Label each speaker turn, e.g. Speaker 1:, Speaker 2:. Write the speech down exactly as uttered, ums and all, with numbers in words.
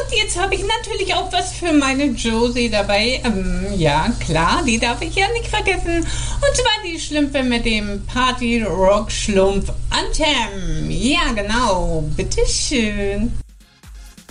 Speaker 1: Und jetzt habe ich natürlich auch was für meine Josie dabei. Ähm, ja, klar, die darf ich ja nicht vergessen. Und zwar die Schlümpfe mit dem Party Rock Schlumpf Anthem. Ja, genau. Bitteschön.